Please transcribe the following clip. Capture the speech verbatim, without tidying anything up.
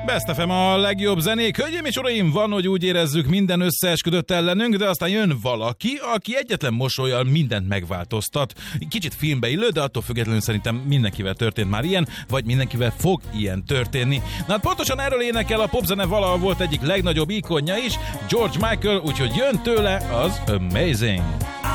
Best ef em a legjobb zenék. Hölgyeim és uraim, van, hogy úgy érezzük, minden összeesküdött ellenünk, de aztán jön valaki, aki egyetlen mosollyal mindent megváltoztat. Kicsit filmbe illő, de attól függetlenül szerintem mindenkivel történt már ilyen, vagy mindenkivel fog ilyen történni. Na hát pontosan erről énekel a popzene, valahol volt egyik legnagyobb ikonja is, George Michael, úgyhogy jön tőle az Amazing.